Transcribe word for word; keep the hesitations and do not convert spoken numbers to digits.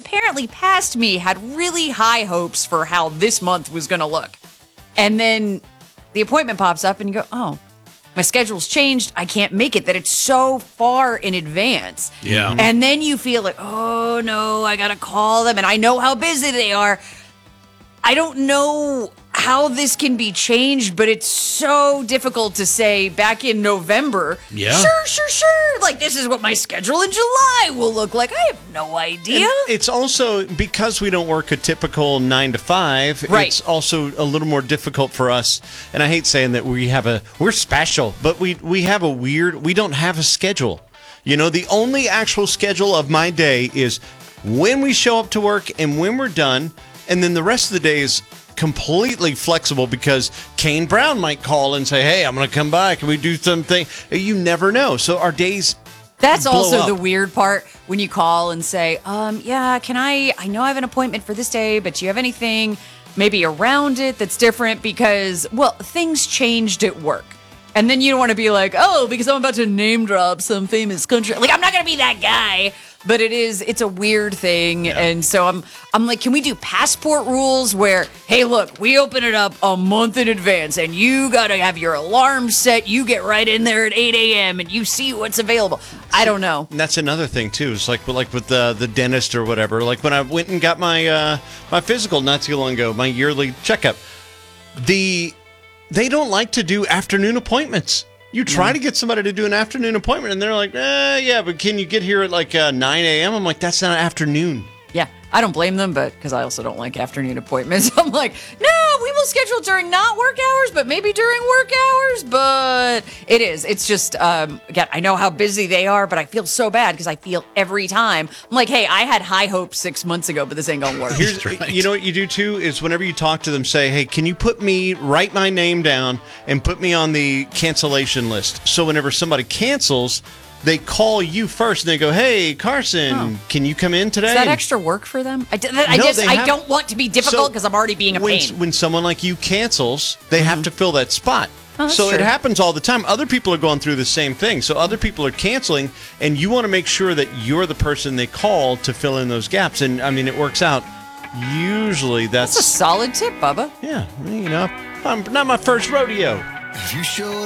apparently past me had really high hopes for how this month was going to look. And then the appointment pops up and you go, oh, my schedule's changed. I can't make it. That it's so far in advance. Yeah. And then you feel like, oh, no, I got to call them. And I know how busy they are. I don't know how this can be changed, but it's so difficult to say back in November. Yeah. Sure, sure, sure. Like, this is what my schedule in July will look like. I have no idea. And it's also because we don't work a typical nine to five. Right. It's also a little more difficult for us. And I hate saying that we have a we're special, but we we have a weird. We don't have a schedule. You know, the only actual schedule of my day is when we show up to work and when we're done, and then the rest of the day is completely flexible because Kane Brown might call and say, hey, I'm going to come by. Can we do something? You never know. So our days That's blow also up. the weird part when you call and say, um, yeah, can I, I know I have an appointment for this day, but do you have anything maybe around it that's different? Because, well, things changed at work. And then you don't want to be like, oh, because I'm about to name drop some famous country. Like, I'm not going to be that guy. But it is, it's a weird thing. Yeah. And so I'm I'm like, can we do passport rules where, hey, look, we open it up a month in advance and you got to have your alarm set. You get right in there at eight a.m. and you see what's available. I don't know. And that's another thing too. It's like like with the the dentist or whatever. Like when I went and got my uh, my physical not too long ago, my yearly checkup. The they don't like to do afternoon appointments. You try to get somebody to do an afternoon appointment, and they're like, eh, yeah, but can you get here at like uh, nine a.m.? I'm like, that's not afternoon. Yeah, I don't blame them, but because I also don't like afternoon appointments. I'm like, no, we will schedule during not work hours, but maybe during work hours. But it is. It's just, um, again, I know how busy they are, but I feel so bad because I feel every time. I'm like, hey, I had high hopes six months ago, but this ain't going to work. Here's, right. You know what you do too is whenever you talk to them, say, hey, can you put me, write my name down and put me on the cancellation list. So whenever somebody cancels, they call you first and they go, hey, Carson, Oh. can you come in today? Is that extra work for them? I, d- I No, just, they I have- don't want to be difficult So because I'm already being a when, pain. when someone like you cancels, they have to fill that spot. Oh, that's so true. it happens all the time. Other people are going through the same thing. So other people are canceling, and you want to make sure that you're the person they call to fill in those gaps. And, I mean, it works out. Usually that's... That's a solid tip, Bubba. yeah, you know, I'm not my first rodeo. If you showed